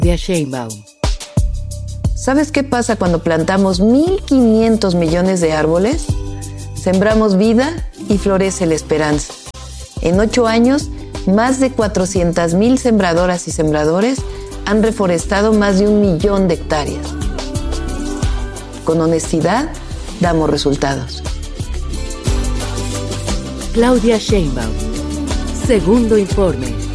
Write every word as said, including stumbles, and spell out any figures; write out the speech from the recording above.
Claudia Sheinbaum. ¿Sabes qué pasa cuando plantamos mil quinientos millones de árboles? Sembramos vida y florece la esperanza. En ocho años, más de cuatrocientas mil sembradoras y sembradores han reforestado más de un millón de hectáreas. Con honestidad, damos resultados. Claudia Sheinbaum. Segundo informe.